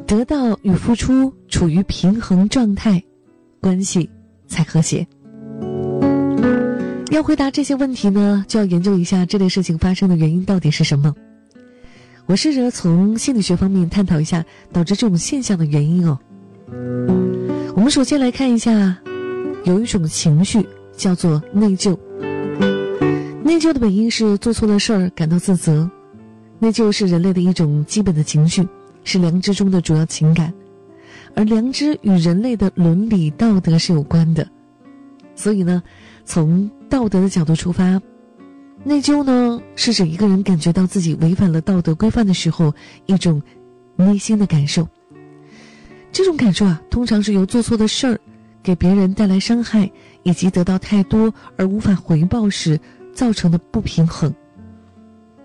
得到与付出处于平衡状态，关系才和谐。要回答这些问题呢，就要研究一下这类事情发生的原因到底是什么。我试着从心理学方面探讨一下导致这种现象的原因哦。我们首先来看一下，有一种情绪叫做内疚。内疚的本意是做错了事儿感到自责。内疚是人类的一种基本的情绪，是良知中的主要情感，而良知与人类的伦理道德是有关的。所以呢，从道德的角度出发，内疚呢是指一个人感觉到自己违反了道德规范的时候一种内心的感受。这种感受啊，通常是由做错的事儿给别人带来伤害，以及得到太多而无法回报时造成的不平衡。